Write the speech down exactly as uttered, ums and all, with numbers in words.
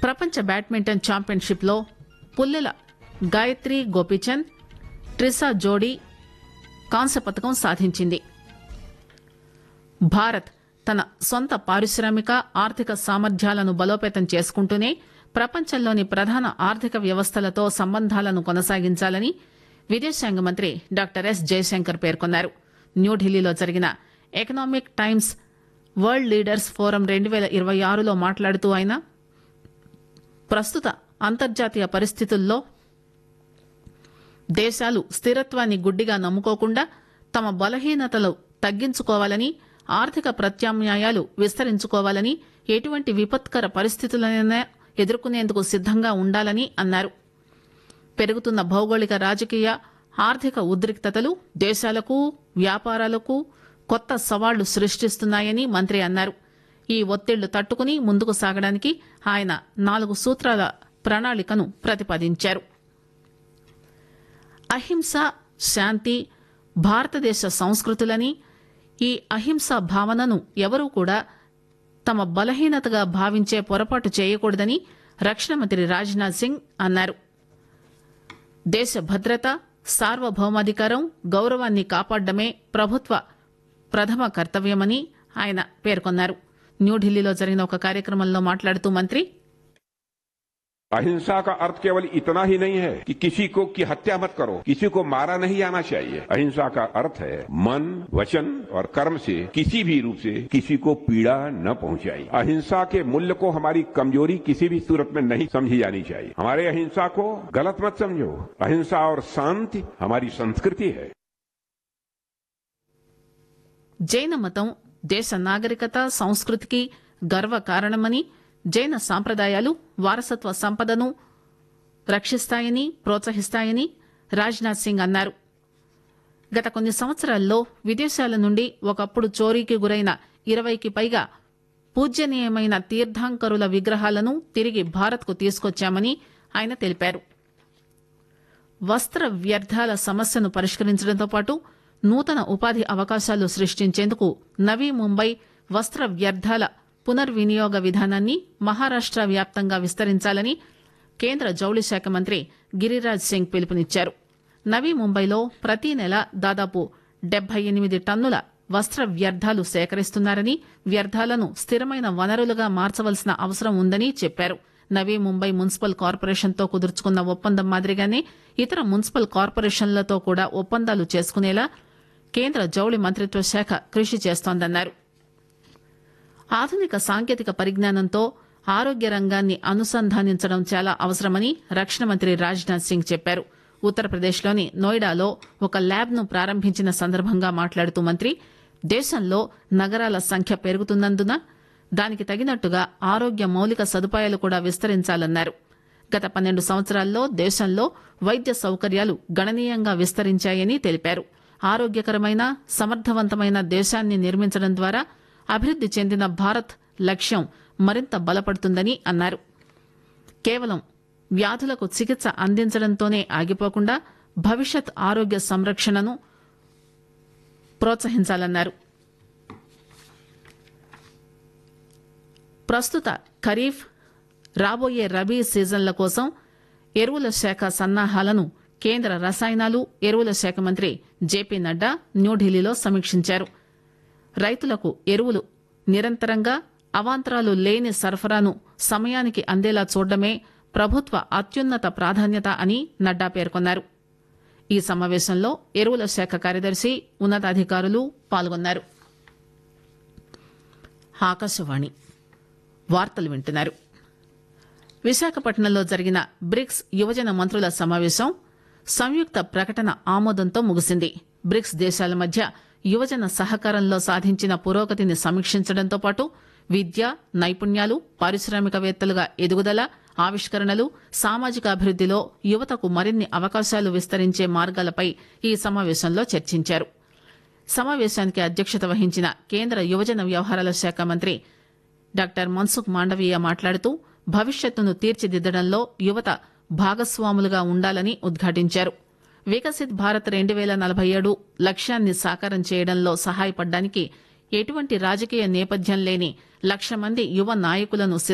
ప్రపంచ badminton championship లో పుల్లెల గాయత్రి గోపీచంద్ ట్రిసా జోడీ కాంస్య పతకం సాధించింది. భారత్ తన సొంత పారిశ్రామిక ఆర్థిక సామర్థ్యాలను బలోపేతం చేసుకుంటూనే ప్రపంచంలోని ప్రధాన ఆర్థిక వ్యవస్థలతో సంబంధాలను కొనసాగించాలని విదేశాంగ మంత్రి డాక్టర్ ఎస్ జయశంకర్ పేర్కొన్నారు. న్యూఢిల్లీలో జరిగిన economic times world leaders forum రెండు పేల ఇరవై ఆరులో మాట్లాడుతూ ఆయన ప్రస్తుత అంతర్జాతీయ పరిస్థితుల్లో దేశాలు స్థిరత్వాన్ని గుడ్డిగా నమ్ముకోకుండా తమ బలహీనతలు తగ్గించుకోవాలని, ఆర్థిక ప్రత్యామ్నాయాలు విస్తరించుకోవాలని, ఎటువంటి విపత్కర పరిస్థితులనైనా ఎదుర్కొనేందుకు సిద్దంగా ఉండాలని అన్నారు. పెరుగుతున్న భౌగోళిక రాజకీయ ఆర్థిక ఉద్రిక్తతలు దేశాలకు వ్యాపారాలకు కొత్త సవాళ్లు సృష్టిస్తున్నాయని మంత్రి అన్నారు. ఈ ఒత్తిళ్లు తట్టుకుని ముందుకు సాగడానికి ఆయన నాలుగు సూత్రాల ప్రణాళికను ప్రతిపాదించారు. అహింస, శాంతి భారతదేశ సంస్కృతులని, ఈ అహింసా భావనను ఎవరూ కూడా తమ బలహీనతగా భావించే పొరపాటు చేయకూడదని రక్షణ మంత్రి రాజ్నాథ్ సింగ్ అన్నారు. దేశ భద్రత, సార్వభౌమాధికారం, గౌరవాన్ని కాపాడడమే ప్రభుత్వ ప్రథమ కర్తవ్యమని ఆయన పేర్కొన్నారు. న్యూఢిల్లీలో జరిగిన ఒక కార్యక్రమంలో మాట్లాడుతూ మంత్రి अहिंसा का अर्थ केवल इतना ही नहीं है कि किसी को की हत्या मत करो, किसी को मारा नहीं आना चाहिए. अहिंसा का अर्थ है मन, वचन और कर्म से किसी भी रूप से किसी को पीड़ा न पहुंचाई. अहिंसा के मूल्य को हमारी कमजोरी किसी भी सूरत में नहीं समझी जानी चाहिए. हमारे अहिंसा को गलत मत समझो. अहिंसा और शांति हमारी संस्कृति है. జైన మతం దేశ నాగరికత, సంస్కృతికి గర్వ కారణమని, జైన సాంప్రదాయాలు వారసత్వ సంపదను రక్షిస్తాయని, ప్రోత్సహిస్తాయని రాజ్నాథ్ సింగ్ అన్నారు. గత కొన్ని సంవత్సరాల్లో విదేశాల నుండి ఒకప్పుడు చోరీకి గురైన ఇరవైకి పైగా పూజ్యనీయమైన తీర్థంకరుల విగ్రహాలను తిరిగి భారత్కు తీసుకొచ్చామని ఆయన తెలిపారు. వస్త్ర వ్యర్థాల సమస్యను పరిష్కరించడంతో పాటు నూతన ఉపాధి అవకాశాలు సృష్టించేందుకు నవీ ముంబై వస్త్ర వ్యర్థాల పునర్వినియోగ విధానాన్ని మహారాష్ట వ్యాప్తంగా విస్తరించాలని కేంద్ర జౌళి శాఖ మంత్రి గిరిరాజ్ సింగ్ పిలుపునిచ్చారు. నవీ ముంబైలో ప్రతి నెల దాదాపు డెబ్బై ఎనిమిది టన్నుల వస్త్ర వ్యర్థాలు సేకరిస్తున్నారని, వ్యర్థాలను స్థిరమైన వనరులుగా మార్చవలసిన అవసరం ఉందని చెప్పారు. నవీ ముంబై మున్సిపల్ కార్పొరేషన్తో కుదుర్చుకున్న ఒప్పందం మాదిరిగానే ఇతర మున్సిపల్ కార్పొరేషన్లతో కూడా ఒప్పందాలు చేసుకునేలా కేంద్ర జౌళి మంత్రిత్వ శాఖ కృషి చేస్తోందన్నారు. ఆధునిక సాంకేతిక పరిజ్ఞానంతో ఆరోగ్య రంగాన్ని అనుసంధానించడం చాలా అవసరమని రక్షణ మంత్రి రాజ్నాథ్ సింగ్ చెప్పారు. ఉత్తరప్రదేశ్లోని నోయిడాలో ఒక ల్యాబ్ ను ప్రారంభించిన సందర్భంగా మాట్లాడుతూ మంత్రి దేశంలో నగరాల సంఖ్య పెరుగుతున్నందున దానికి తగినట్టుగా ఆరోగ్య మౌలిక సదుపాయాలు కూడా విస్తరించాలన్నారు. గత పన్నెండు సంవత్సరాల్లో దేశంలో వైద్య సౌకర్యాలు గణనీయంగా విస్తరించాయని తెలిపారు. ఆరోగ్యకరమైన, సమర్థవంతమైన దేశాన్ని నిర్మించడం ద్వారా అభివృద్ది చెందిన భారత్ లక్ష్యం మరింత బలపడుతుందని అన్నారు. కేవలం వ్యాధులకు చికిత్స అందించడంతోనే ఆగిపోకుండా భవిష్యత్ ఆరోగ్య సంరక్షణను ప్రోత్సహించాలన్నారు. ప్రస్తుత ఖరీఫ్, రాబోయే రబీ సీజన్ల కోసం ఎరువుల శాఖ సన్నాహాలను కేంద్ర రసాయనాలు, ఎరువుల శాఖ మంత్రి జేపీ నడ్డా న్యూఢిల్లీలో సమీక్షించారు. రైతులకు ఎరువులు నిరంతరంగా, అవాంతరాలు లేని సరఫరాను సమయానికి అందేలా చూడడమే ప్రభుత్వ అత్యున్నత ప్రాధాన్యత అని నడ్డా పేర్కొన్నారు. ఈ సమావేశంలో ఎరువుల శాఖ కార్యదర్శి, ఉన్నతాధికారులు పాల్గొన్నారు. ఆకాశవాణి వార్తలు వింటున్నారు. విశాఖపట్నంలో జరిగిన బ్రిక్స్ యువజన మంత్రుల సమావేశం సంయుక్త ప్రకటన ఆమోదంతో ముగిసింది. బ్రిక్స్ దేశాల మధ్య యువజన సహకారంలో సాధించిన పురోగతిని సమీక్షించడంతో పాటు విద్య, నైపుణ్యాలు, పారిశ్రామికవేత్తలుగా ఎదుగుదల, ఆవిష్కరణలు, సామాజిక అభివృద్దిలో యువతకు మరిన్ని అవకాశాలు విస్తరించే మార్గాలపై ఈ సమావేశంలో చర్చించారు. సమావేశానికి అధ్యక్షత వహించిన కేంద్ర యువజన వ్యవహారాల శాఖ మంత్రి డాక్టర్ మన్సుఖ్ మాండవీయ మాట్లాడుతూ భవిష్యత్తును తీర్చిదిద్దడంలో యువత భాగస్వాములుగా ఉండాలని ఉద్ఘాటించారు. వికసిత్ భారత్ రెండు పేల నలభై ఏడు లక్ష్యాన్ని సాకారం చేయడంలో సహాయపడడానికి ఎటువంటి రాజకీయ నేపథ్యం లేని లక్ష మంది యువ నాయకులను